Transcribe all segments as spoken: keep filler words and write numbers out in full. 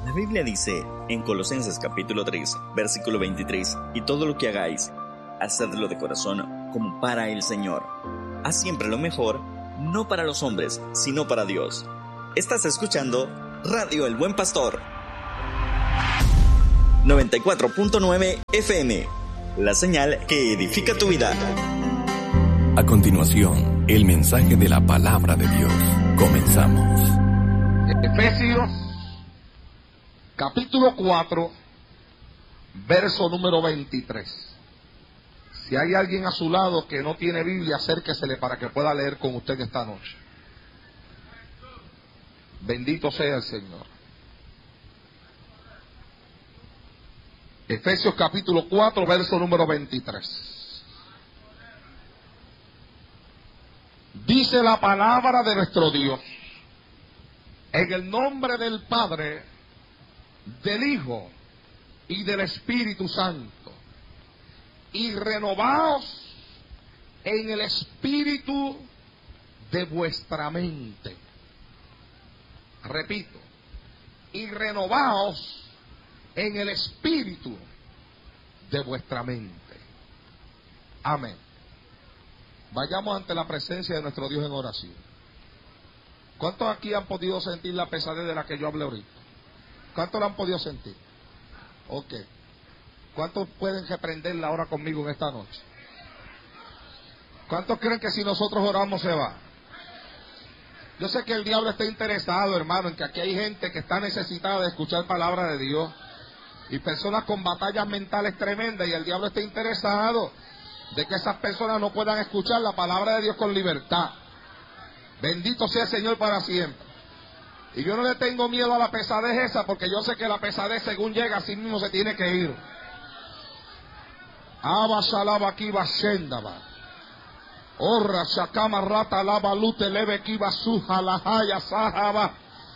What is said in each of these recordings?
La Biblia dice en Colosenses capítulo tres, versículo veintitrés, y todo lo que hagáis, hacedlo de corazón como para el Señor. Haz siempre lo mejor, no para los hombres, sino para Dios. Estás escuchando Radio El Buen Pastor noventa y cuatro punto nueve F M, la señal que edifica tu vida. A continuación, el mensaje de la palabra de Dios. Comenzamos. Efesios capítulo cuatro, verso número veintitrés. Si hay alguien a su lado que no tiene Biblia, acérquesele para que pueda leer con usted esta noche. Bendito sea el Señor. Efesios capítulo cuatro, verso número veintitrés. Dice la palabra de nuestro Dios: en el nombre del Padre, del Hijo y del Espíritu Santo, y renovaos en el espíritu de vuestra mente. Repito, y renovaos en el espíritu de vuestra mente. Amén. Vayamos ante la presencia de nuestro Dios en oración. ¿Cuántos aquí han podido sentir la pesadez de la que yo hablé ahorita? ¿Cuántos la han podido sentir? Ok. ¿Cuántos pueden reprenderla ahora conmigo en esta noche? ¿Cuántos creen que si nosotros oramos se va? Yo sé que el diablo está interesado, hermano, en que aquí hay gente que está necesitada de escuchar palabra de Dios. Y personas con batallas mentales tremendas, y el diablo está interesado de que esas personas no puedan escuchar la palabra de Dios con libertad. Bendito sea el Señor para siempre. Y yo no le tengo miedo a la pesadez esa, porque yo sé que la pesadez según llega así mismo se tiene que ir. Aba shalaba kiba shendaba. Orra shakama rata lava lute leve kiba suja la haya sahaba.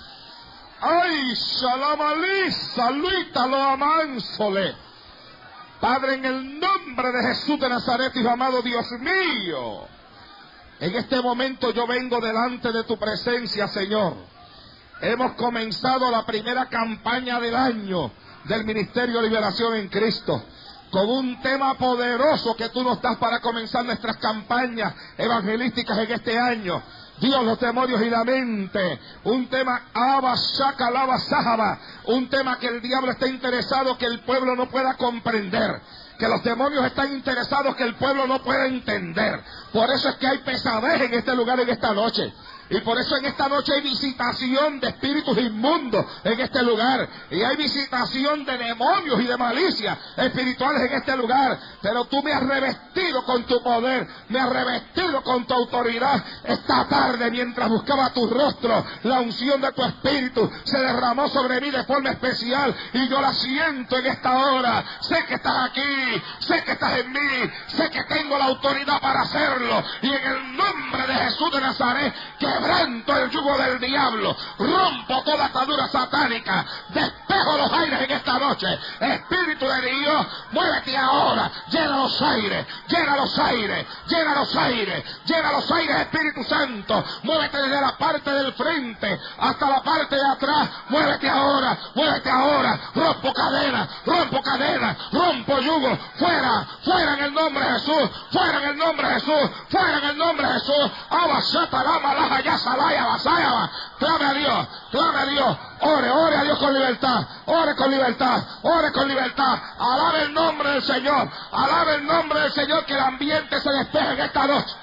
Ay, shalamali saluita lo amansole. Padre, en el nombre de Jesús de Nazaret, hijo amado, Dios mío, en este momento yo vengo delante de tu presencia, Señor. Hemos comenzado la primera campaña del año del Ministerio de Liberación en Cristo, con un tema poderoso que tú nos das para comenzar nuestras campañas evangelísticas en este año. Dios, los demonios y la mente. Un tema Abba, Shaka, Lava, Sahaba. Un tema que el diablo está interesado que el pueblo no pueda comprender. Que los demonios están interesados que el pueblo no pueda entender. Por eso es que hay pesadez en este lugar en esta noche. Y por eso en esta noche hay visitación de espíritus inmundos en este lugar. Y hay visitación de demonios y de malicia espirituales en este lugar. Pero tú me has revestido con tu poder, me has revestido con tu autoridad. Esta tarde, mientras buscaba tu rostro, la unción de tu espíritu se derramó sobre mí de forma especial. Y yo la siento en esta hora. Sé que estás aquí, sé que estás en mí, sé que tengo la autoridad para hacerlo. Y en el nombre de Jesús de Nazaret, que quebranto el yugo del diablo, rompo toda atadura satánica, despejo los aires en esta noche. Espíritu de Dios, muévete ahora, llena los aires, llena los aires, llena los aires, llena los aires, Espíritu Santo. Muévete desde la parte del frente hasta la parte de atrás, muévete ahora, muévete ahora. Rompo cadenas, rompo cadenas, rompo yugo, fuera, fuera en el nombre de Jesús, fuera en el nombre de Jesús, fuera en el nombre de Jesús. Abasata la malaja ya salaya, basaya, clame a Dios, clame a Dios, ore, ore a Dios con libertad, ore con libertad, ore con libertad, alabe el nombre del Señor, alabe el nombre del Señor, que el ambiente se despeje en esta noche.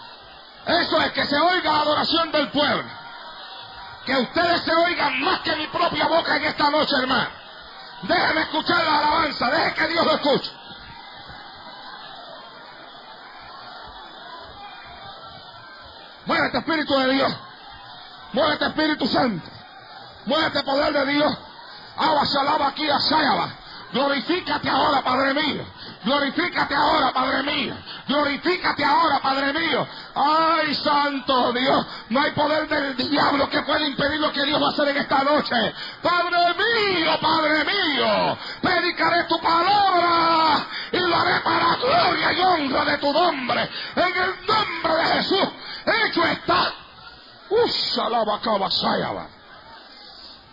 Eso es, que se oiga la adoración del pueblo, que ustedes se oigan más que mi propia boca en esta noche, hermano. Déjenme escuchar la alabanza, dejen que Dios lo escuche. Muévete, Espíritu de Dios. Muévete, Espíritu Santo. Muévete, poder de Dios. Agua salaba aquí a Sayaba. Glorifícate ahora, Padre mío. Glorifícate ahora, Padre mío. Glorifícate ahora, Padre mío. Ay, santo Dios. No hay poder del diablo que pueda impedir lo que Dios va a hacer en esta noche. Padre mío, Padre mío. Predicaré tu palabra y lo haré para gloria y honra de tu nombre. En el nombre de Jesús. Hecho está. Ushalabacabasayaba.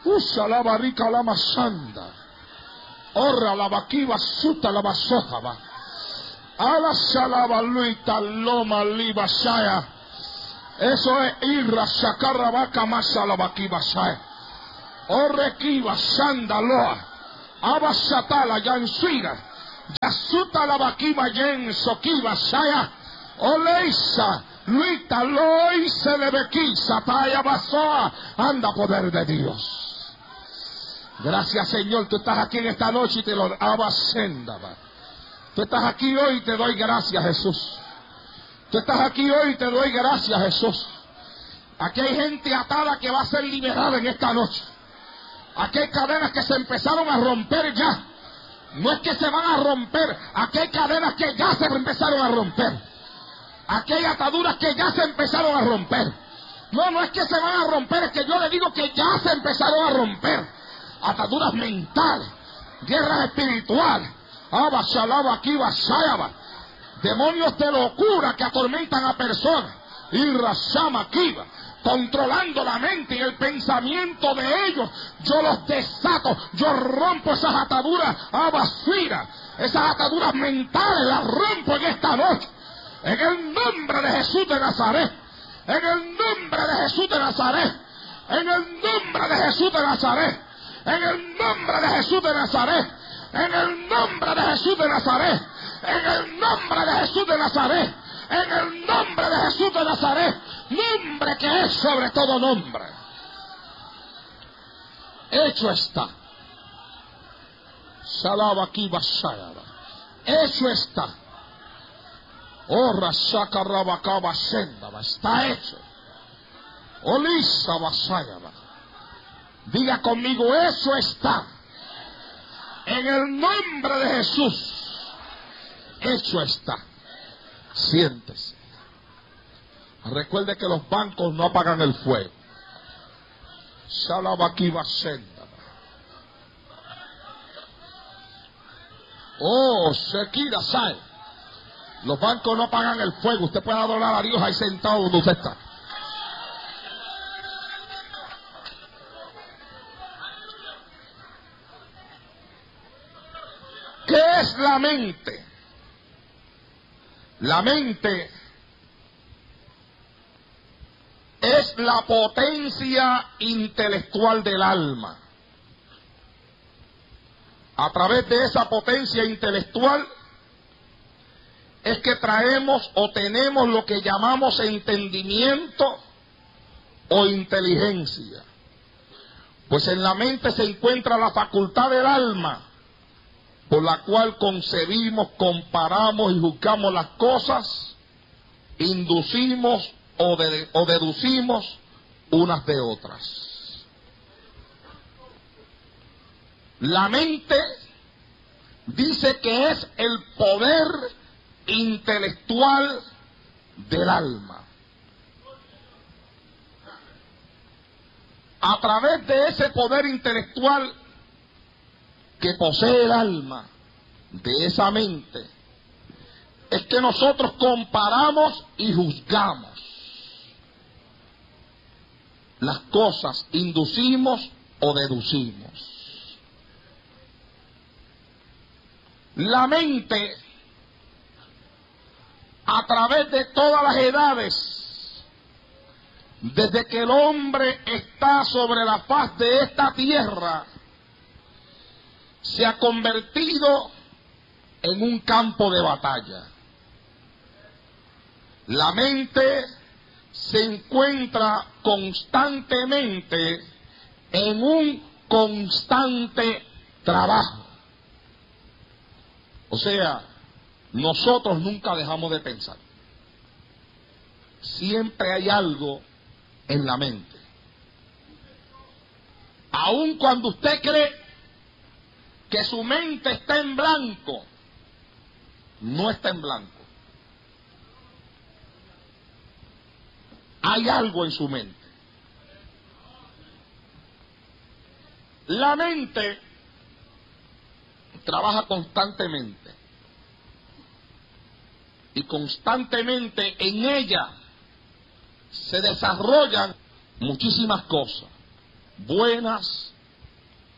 Usa la barrica la masanda. Orra la vaquiva suta la basojaba. Ala salaba luita loma liba saya. Eso es irra sacarra vaca masa la vaquiva saya. Orre kiva sanda loa. Abasatala yansuira. Yasuta la vaquiva yen soquiva saya. Oleisa. Luita loi se le bequi sataya basoa. Anda poder de Dios. Gracias, Señor, tú estás aquí en esta noche y te lo abasendaba. Tú estás aquí hoy y te doy gracias, Jesús. Tú estás aquí hoy y te doy gracias, Jesús. Aquí hay gente atada que va a ser liberada en esta noche. Aquí hay cadenas que se empezaron a romper ya. No es que se van a romper, aquí hay cadenas que ya se empezaron a romper. Aquí hay ataduras que ya se empezaron a romper. No, no es que se van a romper, es que yo le digo que ya se empezaron a romper. Ataduras mentales, guerras espirituales, abashalaba aquí, basayaba, demonios de locura que atormentan a personas, y rasama aquí, controlando la mente y el pensamiento de ellos. Yo los desato, yo rompo esas ataduras abasira, esas ataduras mentales las rompo en esta noche, en el nombre de Jesús de Nazaret, en el nombre de Jesús de Nazaret, en el nombre de Jesús de Nazaret. En el nombre de Jesús de Nazaret, en el nombre de Jesús de Nazaret, en el nombre de Jesús de Nazaret, en el nombre de Jesús de Nazaret, nombre que es sobre todo nombre. Hecho está. Salaba aquí basayaba. Hecho está. Orra sacarrabacaba sendaba. Está hecho. Olisa basayaba. Diga conmigo, eso está. En el nombre de Jesús. Hecho está. Siéntese. Recuerde que los bancos no apagan el fuego. Salabaquiva senda. Oh, Shekira Sai. Los bancos no apagan el fuego. Usted puede adorar a Dios ahí sentado donde usted está. ¿Qué es la mente? La mente es la potencia intelectual del alma. A través de esa potencia intelectual es que traemos o tenemos lo que llamamos entendimiento o inteligencia. Pues en la mente se encuentra la facultad del alma, por la cual concebimos, comparamos y juzgamos las cosas, inducimos o, de, o deducimos unas de otras. La mente dice que es el poder intelectual del alma. A través de ese poder intelectual que posee el alma de esa mente, es que nosotros comparamos y juzgamos las cosas, inducimos o deducimos. La mente, a través de todas las edades, desde que el hombre está sobre la faz de esta tierra, se ha convertido en un campo de batalla. La mente se encuentra constantemente en un constante trabajo. O sea, nosotros nunca dejamos de pensar. Siempre hay algo en la mente. Aun cuando usted cree que su mente está en blanco, no está en blanco. Hay algo en su mente. La mente trabaja constantemente y constantemente en ella se desarrollan muchísimas cosas, buenas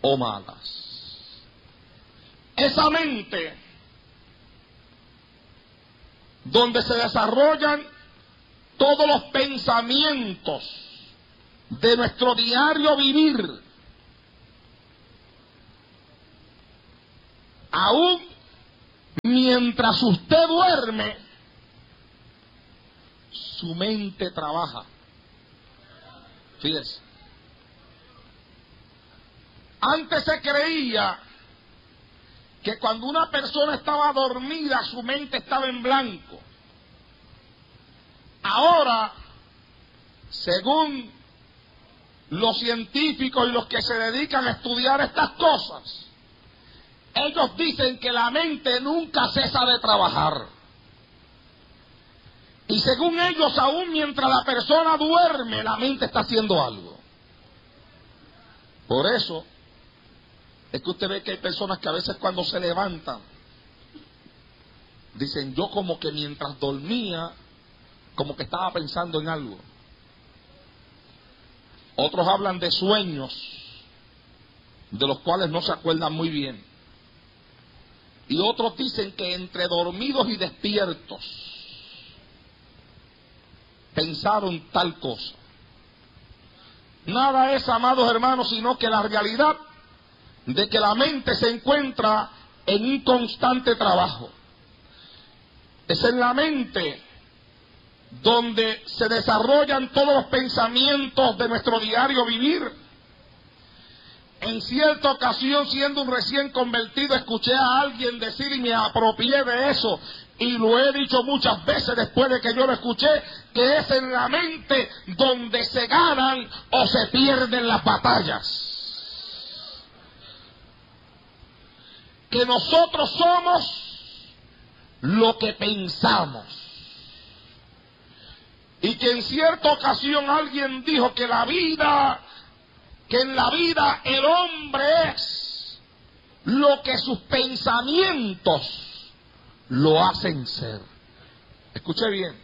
o malas. Esa mente donde se desarrollan todos los pensamientos de nuestro diario vivir, aún mientras usted duerme, su mente trabaja. Fíjese. Antes se creía que cuando una persona estaba dormida, su mente estaba en blanco. Ahora, según los científicos y los que se dedican a estudiar estas cosas, ellos dicen que la mente nunca cesa de trabajar. Y según ellos, aún mientras la persona duerme, la mente está haciendo algo. Por eso es que usted ve que hay personas que a veces cuando se levantan, dicen, yo como que mientras dormía, como que estaba pensando en algo. Otros hablan de sueños, de los cuales no se acuerdan muy bien. Y otros dicen que entre dormidos y despiertos, pensaron tal cosa. Nada es, amados hermanos, sino que la realidad de que la mente se encuentra en un constante trabajo. Es en la mente donde se desarrollan todos los pensamientos de nuestro diario vivir. En cierta ocasión, siendo un recién convertido, escuché a alguien decir y me apropié de eso, y lo he dicho muchas veces después de que yo lo escuché, que es en la mente donde se ganan o se pierden las batallas. Que nosotros somos lo que pensamos. Y que en cierta ocasión alguien dijo que la vida, que en la vida el hombre es lo que sus pensamientos lo hacen ser. Escuche bien.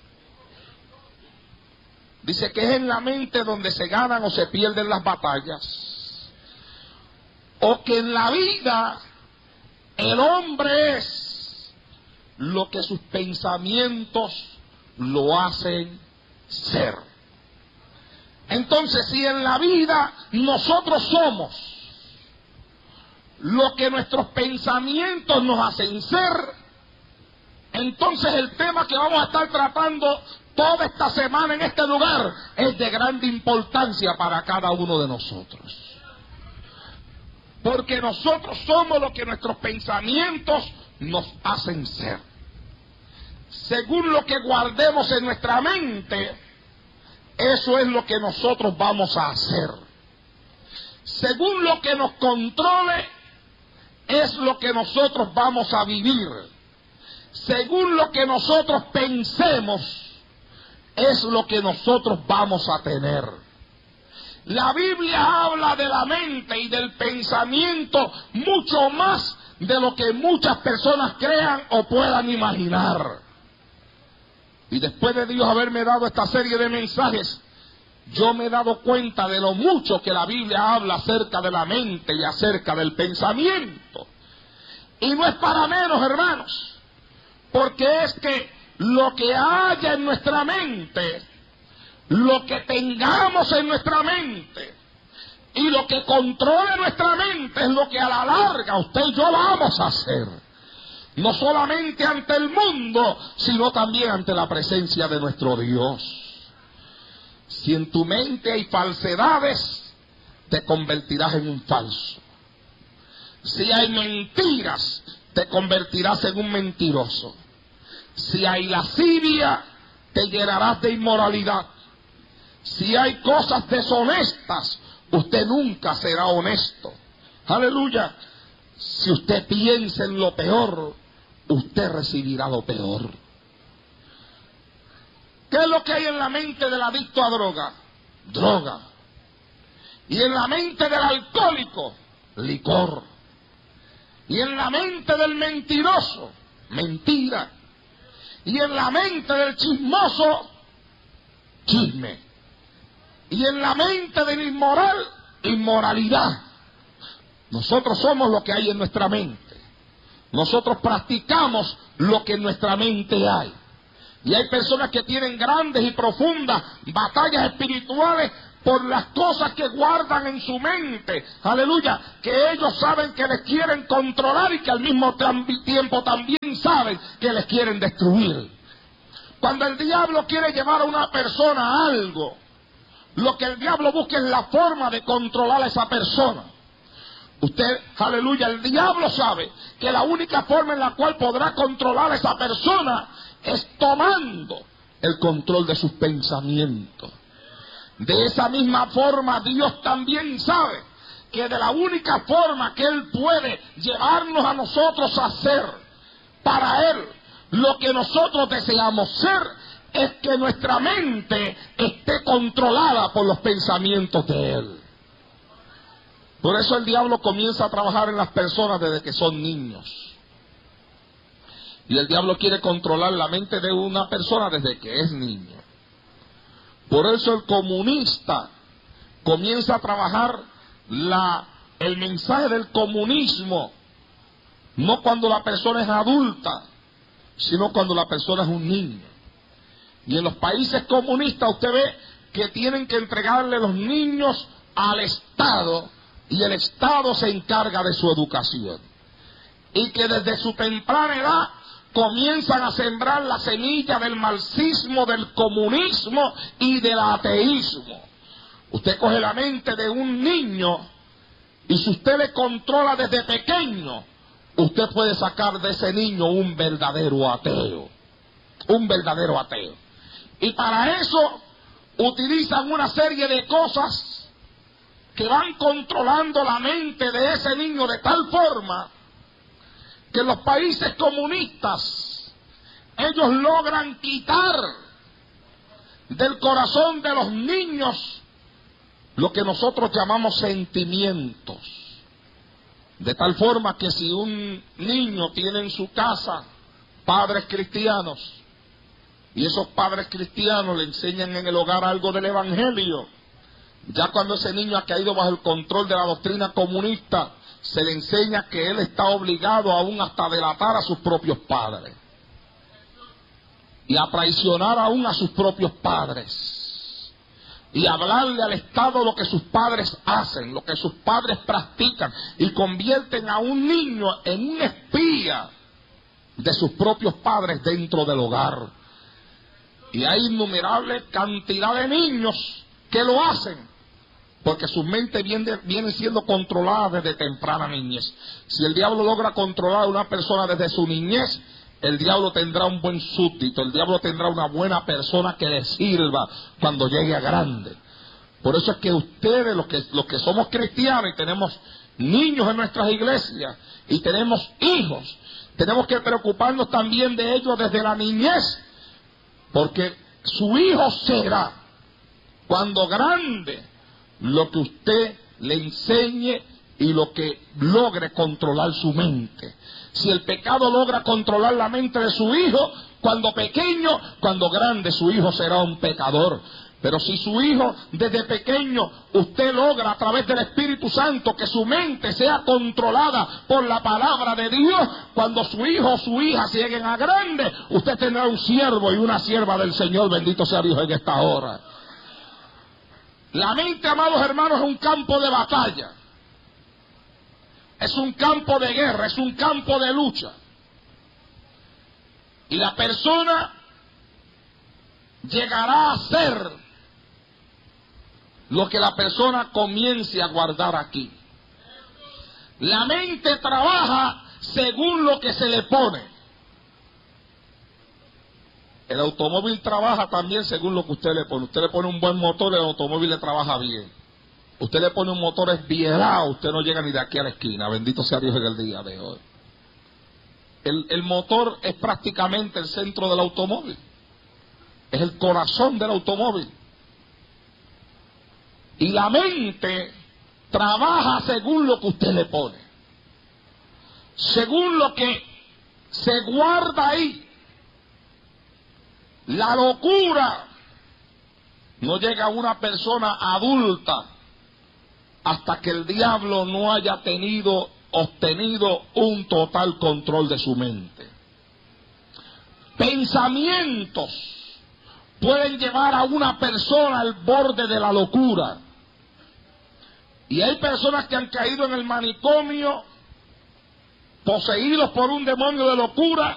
Dice que es en la mente donde se ganan o se pierden las batallas. O que en la vida el hombre es lo que sus pensamientos lo hacen ser. Entonces, si en la vida nosotros somos lo que nuestros pensamientos nos hacen ser, entonces el tema que vamos a estar tratando toda esta semana en este lugar es de grande importancia para cada uno de nosotros. Porque nosotros somos lo que nuestros pensamientos nos hacen ser. Según lo que guardemos en nuestra mente, eso es lo que nosotros vamos a hacer. Según lo que nos controle, es lo que nosotros vamos a vivir. Según lo que nosotros pensemos, es lo que nosotros vamos a tener. La Biblia habla de la mente y del pensamiento mucho más de lo que muchas personas crean o puedan imaginar. Y después de Dios haberme dado esta serie de mensajes, yo me he dado cuenta de lo mucho que la Biblia habla acerca de la mente y acerca del pensamiento. Y no es para menos, hermanos, porque es que lo que haya en nuestra mente, lo que tengamos en nuestra mente y lo que controle nuestra mente es lo que a la larga usted y yo vamos a hacer. No solamente ante el mundo, sino también ante la presencia de nuestro Dios. Si en tu mente hay falsedades, te convertirás en un falso. Si hay mentiras, te convertirás en un mentiroso. Si hay lascivia, te llenarás de inmoralidad. Si hay cosas deshonestas, usted nunca será honesto. Aleluya. Si usted piensa en lo peor, usted recibirá lo peor. ¿Qué es lo que hay en la mente del adicto a droga? Droga. Y en la mente del alcohólico, licor. Y en la mente del mentiroso, mentira. Y en la mente del chismoso, chisme. Y en la mente del inmoral, inmoralidad. Nosotros somos lo que hay en nuestra mente. Nosotros practicamos lo que en nuestra mente hay. Y hay personas que tienen grandes y profundas batallas espirituales por las cosas que guardan en su mente. Aleluya. Que ellos saben que les quieren controlar y que al mismo tiempo también saben que les quieren destruir. Cuando el diablo quiere llevar a una persona a algo, lo que el diablo busca es la forma de controlar a esa persona. Usted, aleluya, el diablo sabe que la única forma en la cual podrá controlar a esa persona es tomando el control de sus pensamientos. De esa misma forma, Dios también sabe que de la única forma que Él puede llevarnos a nosotros a ser para Él lo que nosotros deseamos ser, es que nuestra mente esté controlada por los pensamientos de Él. Por eso el diablo comienza a trabajar en las personas desde que son niños. Y el diablo quiere controlar la mente de una persona desde que es niño. Por eso el comunista comienza a trabajar la, el mensaje del comunismo, no cuando la persona es adulta, sino cuando la persona es un niño. Y en los países comunistas usted ve que tienen que entregarle los niños al Estado, y el Estado se encarga de su educación. Y que desde su temprana edad comienzan a sembrar la semilla del marxismo, del comunismo y del ateísmo. Usted coge la mente de un niño y si usted le controla desde pequeño, usted puede sacar de ese niño un verdadero ateo. Un verdadero ateo. Y para eso utilizan una serie de cosas que van controlando la mente de ese niño de tal forma que en los países comunistas ellos logran quitar del corazón de los niños lo que nosotros llamamos sentimientos. De tal forma que si un niño tiene en su casa padres cristianos y esos padres cristianos le enseñan en el hogar algo del evangelio, ya cuando ese niño ha caído bajo el control de la doctrina comunista, se le enseña que él está obligado aún hasta a delatar a sus propios padres y a traicionar aún a sus propios padres y hablarle al Estado lo que sus padres hacen, lo que sus padres practican, y convierten a un niño en un espía de sus propios padres dentro del hogar. Y hay innumerable cantidad de niños que lo hacen porque su mente viene, viene siendo controlada desde temprana niñez. Si el diablo logra controlar a una persona desde su niñez, el diablo tendrá un buen súbdito, el diablo tendrá una buena persona que le sirva cuando llegue a grande. Por eso es que ustedes, los que, los que somos cristianos y tenemos niños en nuestras iglesias y tenemos hijos, tenemos que preocuparnos también de ellos desde la niñez, porque su hijo será, cuando grande, lo que usted le enseñe y lo que logre controlar su mente. Si el pecado logra controlar la mente de su hijo, cuando pequeño, cuando grande, su hijo será un pecador. Pero si su hijo desde pequeño usted logra a través del Espíritu Santo que su mente sea controlada por la palabra de Dios, cuando su hijo o su hija lleguen a grande, usted tendrá un siervo y una sierva del Señor, bendito sea Dios en esta hora. La mente, amados hermanos, es un campo de batalla. Es un campo de guerra, es un campo de lucha. Y la persona llegará a ser lo que la persona comience a guardar aquí. La mente trabaja según lo que se le pone. El automóvil trabaja también según lo que usted le pone. Usted le pone un buen motor, el automóvil le trabaja bien. Usted le pone un motor esbielado, usted no llega ni de aquí a la esquina. Bendito sea Dios en el día de hoy. El, el motor es prácticamente el centro del automóvil. Es el corazón del automóvil. Y la mente trabaja según lo que usted le pone. Según lo que se guarda ahí. La locura no llega a una persona adulta hasta que el diablo no haya tenido, obtenido un total control de su mente. Pensamientos pueden llevar a una persona al borde de la locura. Y hay personas que han caído en el manicomio, poseídos por un demonio de locura,